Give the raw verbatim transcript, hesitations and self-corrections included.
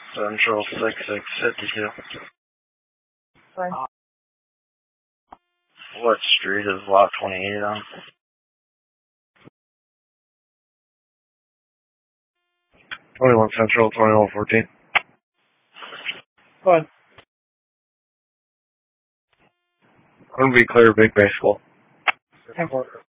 Central six six fifty-two. Fine. What street is lot twenty-eight on? twenty-one Central, twenty-one fourteen. Fine. I'm going to be clear, Big Bay School. ten four.